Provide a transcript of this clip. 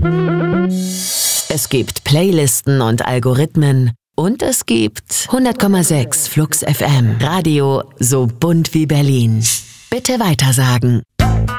Es gibt Playlisten und Algorithmen und es gibt 100,6 Flux FM. Radio so bunt wie Berlin. Bitte weitersagen.